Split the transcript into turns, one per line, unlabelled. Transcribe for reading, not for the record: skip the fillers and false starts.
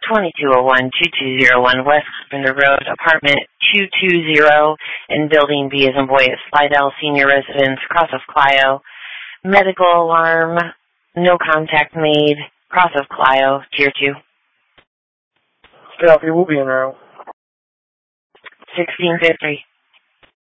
2201-2201 West Carpenter Road, apartment 220, in building B as in boy at Slidell Senior Residence, Cross of Clio. Medical alarm, no contact made, Cross of Clio, Tier 2.
Copy, we'll be in route.
1650.